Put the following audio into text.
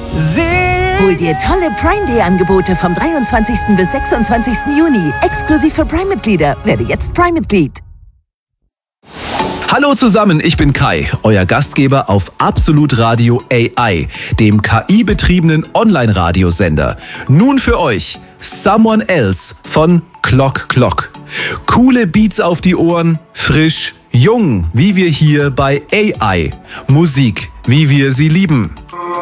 Hol dir tolle Prime Day Angebote vom 23. bis 26. Juni. Exklusiv für Prime-Mitglieder. Werde jetzt Prime-Mitglied. Hallo zusammen, ich bin Kai, euer Gastgeber auf Absolut Radio AI, dem KI-betriebenen Online-Radiosender. Nun für euch Someone Else von Clock Clock. Coole Beats auf die Ohren, frisch, jung, wie wir hier bei AI. Musik, wie wir sie lieben.